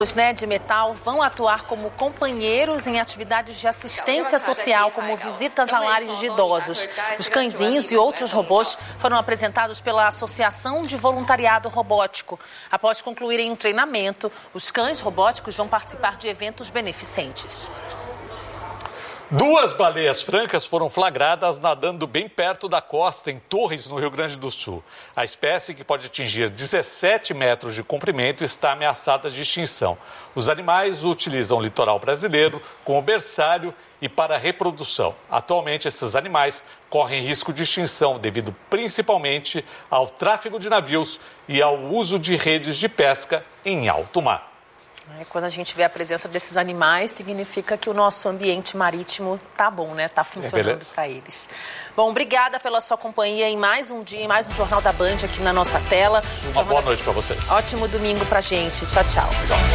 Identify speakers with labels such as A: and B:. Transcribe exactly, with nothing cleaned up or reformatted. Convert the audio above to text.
A: Os né, de metal vão atuar como companheiros em atividades de assistência social, como visitas a lares de idosos. Os cãezinhos e outros robôs foram apresentados pela Associação de Voluntariado Robótico. Após concluírem um treinamento, os cães robóticos vão participar de eventos beneficentes.
B: Duas baleias francas foram flagradas nadando bem perto da costa, em Torres, no Rio Grande do Sul. A espécie, que pode atingir dezessete metros de comprimento, está ameaçada de extinção. Os animais utilizam o litoral brasileiro como berçário e para reprodução. Atualmente, esses animais correm risco de extinção devido principalmente ao tráfego de navios e ao uso de redes de pesca em alto mar.
A: Quando a gente vê a presença desses animais, significa que o nosso ambiente marítimo tá bom, né? Tá funcionando para eles. Bom, obrigada pela sua companhia em mais um dia, em mais um Jornal da Band aqui na nossa tela.
B: Uma boa noite para vocês.
A: Ótimo domingo pra gente. Tchau, tchau.
B: Tchau.